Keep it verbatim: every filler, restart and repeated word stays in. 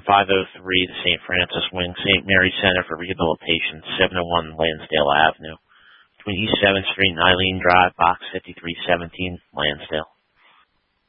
five oh three, the Saint Francis Wing, Saint Mary Center for Rehabilitation, seven oh one Lansdale Avenue, between East seventh Street and Eileen Drive, Box fifty-three seventeen, Lansdale.